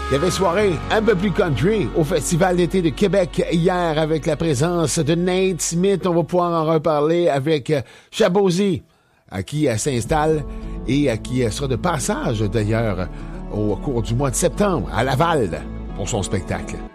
Il y avait soirée un peu plus country au Festival d'été de Québec hier avec la présence de Nate Smith. On va pouvoir en reparler avec Shabozy, qui s'installe et qui sera de passage d'ailleurs au cours du mois de septembre à Laval pour son spectacle.